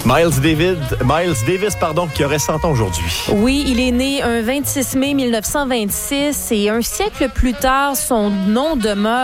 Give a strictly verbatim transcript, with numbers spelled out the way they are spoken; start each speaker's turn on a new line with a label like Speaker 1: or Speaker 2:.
Speaker 1: Miles David, Miles Davis, pardon, qui aurait cent ans aujourd'hui.
Speaker 2: Oui, il est né un vingt-six mai mille neuf cent vingt-six et un siècle plus tard, son nom demeure